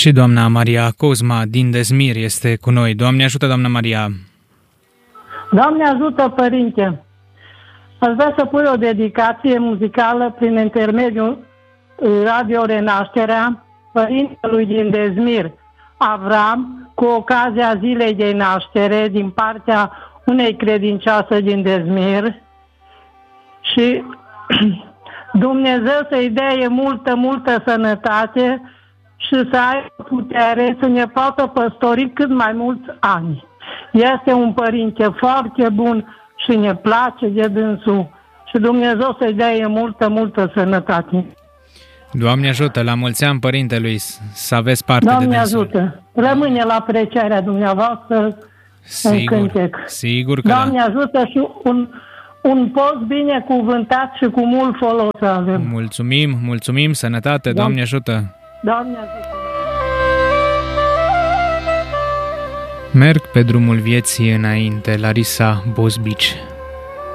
Și doamna Maria Cosma din Dezmir este cu noi. Doamne ajută, doamna Maria! Doamne ajută, Părinte! Aș vrea să pui o dedicație muzicală prin intermediul Radio Renașterea părintelui din Dezmir, Avram, cu ocazia zilei de naștere din partea unei credincioase din Dezmir și Dumnezeu să-i dea multă sănătate și să aibă putere să ne poată păstori cât mai mulți ani. Este un părinte foarte bun și ne place de dânsul și Dumnezeu să-i dea multă sănătate. Doamne ajută, la mulți ani părintelui, să aveți parte Doamne de dânsul. Ajută, rămâne la apreciarea dumneavoastră în cântec. Sigur că Doamne ajută și un post binecuvântat și cu mult folos să avem. Mulțumim, sănătate, Doamne ajută. Doamne ajută. Merg pe drumul vieții înainte, Larisa Bozbici.